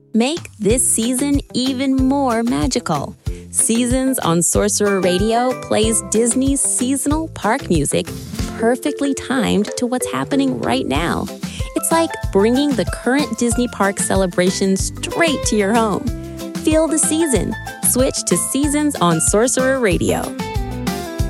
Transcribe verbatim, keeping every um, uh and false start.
Make this season even more magical. Seasons on Sorcerer Radio plays Disney's seasonal park music perfectly timed to what's happening right now. It's like bringing the current Disney park celebration straight to your home. Feel the season. Switch to Seasons on Sorcerer Radio.